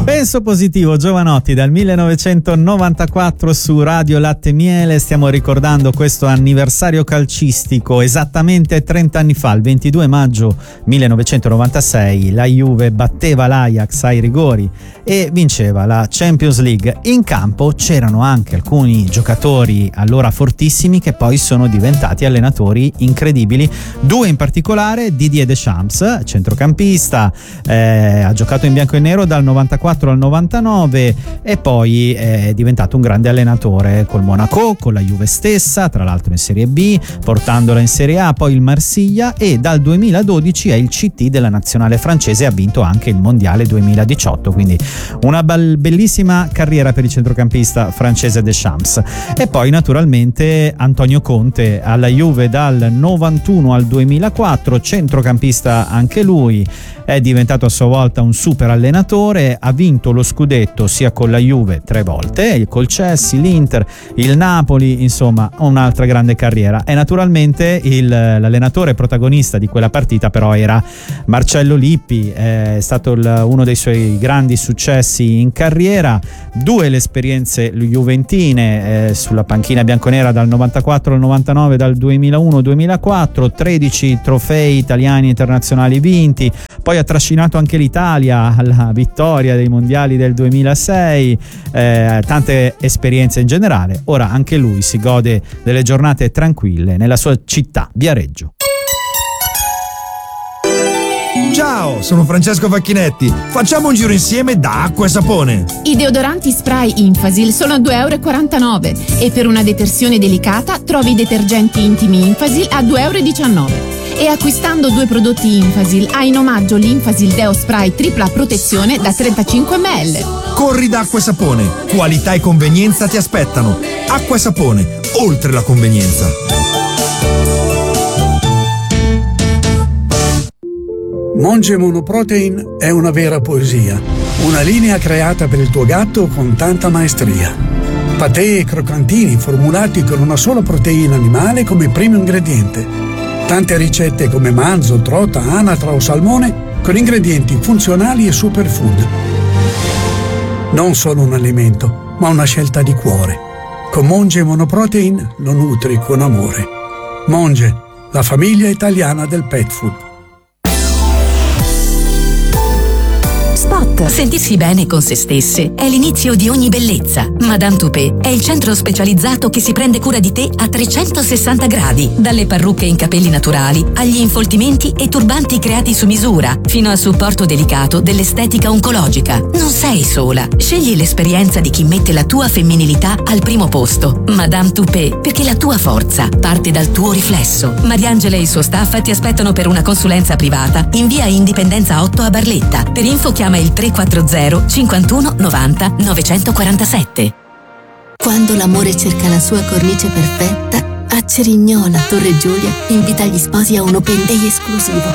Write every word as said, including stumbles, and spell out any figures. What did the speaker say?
Penso positivo, Giovanotti, dal millenovecentonovantaquattro su Radio Latte e Miele. Stiamo ricordando questo anniversario calcistico. Esattamente trenta anni fa, il ventidue maggio millenovecentonovantasei, la Juve batteva l'Ajax ai rigori e vinceva la Champions League. In campo c'erano anche alcuni giocatori allora fortissimi che poi sono diventati allenatori incredibili. Due in particolare: Didier Deschamps, centrocampista, eh, ha giocato in bianco e nero dal novantaquattro al novantanove e poi è diventato un grande allenatore col Monaco, con la Juve stessa, tra l'altro in Serie B, portandola in Serie A, poi il Marsiglia, e dal duemiladodici è il C T della nazionale francese e ha vinto anche il mondiale duemiladiciotto, quindi una bellissima carriera per il centrocampista francese Deschamps. E poi naturalmente Antonio Conte alla Juve dal novantuno al duemilaquattro, centrocampista anche lui, è diventato a sua volta un super allenatore, ha vinto lo scudetto sia con la Juve tre volte, col Chelsea, l'Inter, il Napoli, insomma un'altra grande carriera. E naturalmente il, l'allenatore protagonista di quella partita però era Marcello Lippi, è stato il, uno dei suoi grandi successi in carriera. Due le esperienze juventine, eh, sulla panchina bianconera dal novantaquattro al novantanove, dal duemilauno duemilaquattro, tredici trofei italiani internazionali vinti, poi ha trascinato anche l'Italia alla vittoria dei mondiali del duemilasei, eh, tante esperienze in generale. Ora anche lui si gode delle giornate tranquille nella sua città, Viareggio. Ciao, sono Francesco Facchinetti. Facciamo un giro insieme da Acqua e Sapone. I deodoranti spray Infasil sono a due e quarantanove euro e per una detersione delicata trovi i detergenti intimi Infasil a due e diciannove euro. E acquistando due prodotti Infasil hai in omaggio l'Infasil Deo Spray tripla protezione da trentacinque millilitri. Corri da Acqua e Sapone. Qualità e convenienza ti aspettano. Acqua e Sapone, oltre la convenienza. Monge Monoprotein è una vera poesia, una linea creata per il tuo gatto con tanta maestria. Patè e croccantini formulati con una sola proteina animale come primo ingrediente. Tante ricette come manzo, trota, anatra o salmone con ingredienti funzionali e superfood. Non solo un alimento, ma una scelta di cuore. Con Monge Monoprotein lo nutri con amore. Monge, la famiglia italiana del pet food. Spot. Sentirsi bene con se stesse è l'inizio di ogni bellezza. Madame Toupé è il centro specializzato che si prende cura di te a trecentosessanta gradi. Dalle parrucche in capelli naturali agli infoltimenti e turbanti creati su misura, fino al supporto delicato dell'estetica oncologica. Non sei sola. Scegli l'esperienza di chi mette la tua femminilità al primo posto. Madame Toupé, perché la tua forza parte dal tuo riflesso. Mariangela e il suo staff ti aspettano per una consulenza privata in via Indipendenza otto a Barletta. Per info chiama il tre quattro zero cinquantuno novanta novecentoquarantasette. Quando l'amore cerca la sua cornice perfetta, a Cerignola Torre Giulia invita gli sposi a un open day esclusivo.